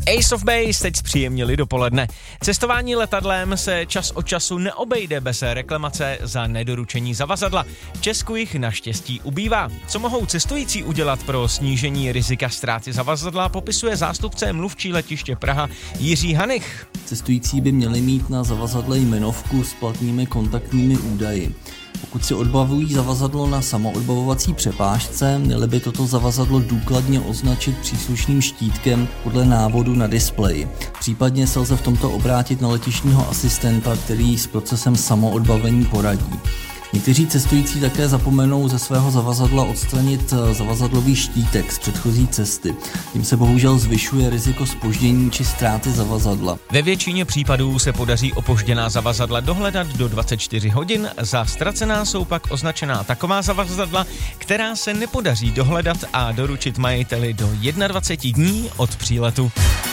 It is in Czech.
Ace of Base teď zpříjemnili dopoledne. Cestování letadlem se čas od času neobejde bez reklamace za nedoručení zavazadla. V Česku jich naštěstí ubývá. Co mohou cestující udělat pro snížení rizika ztráty zavazadla, popisuje zástupce mluvčí letiště Praha Jiří Hanich. Cestující by měli mít na zavazadle jmenovku s platnými kontaktními údaji. Pokud si odbavují zavazadlo na samoodbavovací přepážce, měli by toto zavazadlo důkladně označit příslušným štítkem podle návodu na displeji. Případně se lze v tomto obrátit na letištního asistenta, který s procesem samoodbavení poradí. Někteří cestující také zapomenou ze svého zavazadla odstranit zavazadlový štítek z předchozí cesty. Tím se bohužel zvyšuje riziko zpoždění či ztráty zavazadla. Ve většině případů se podaří opožděná zavazadla dohledat do 24 hodin, za ztracená jsou pak označená taková zavazadla, která se nepodaří dohledat a doručit majiteli do 21 dní od příletu.